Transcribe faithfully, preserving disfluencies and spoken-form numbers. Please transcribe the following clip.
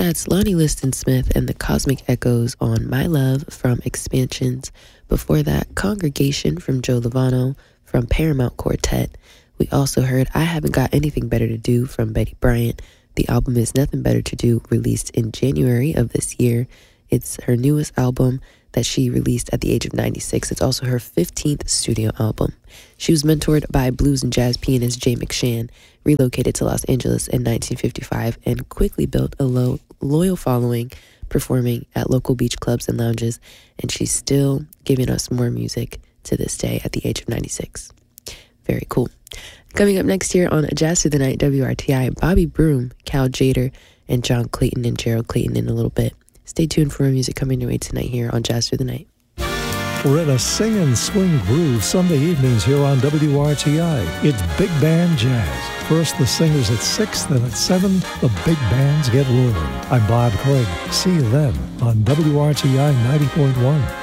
That's Lonnie Liston Smith and the Cosmic Echoes on My Love from Expansions. Before that, Congregation from Joe Lovano from Paramount Quartet. We also heard I Haven't Got Anything Better to Do from Betty Bryant. The album is Nothing Better to Do, released in January of this year. It's her newest album that she released at the age of ninety-six. It's also her fifteenth studio album. She was mentored by blues and jazz pianist Jay McShann, relocated to Los Angeles in nineteen fifty-five, and quickly built a low, loyal following, performing at local beach clubs and lounges, and she's still giving us more music to this day at the age of ninety-six. Very cool. Coming up next year on Jazz Through the Night, W R T I, Bobby Broom, Cal Jader, and John Clayton and Gerald Clayton in a little bit. Stay tuned for more music coming your way tonight here on Jazz Through the Night. We're in a sing and swing groove Sunday evenings here on W R T I. It's Big Band Jazz. First the singers at six, then at seven, the big bands get rolling. I'm Bob Craig. See you then on W R T I ninety point one.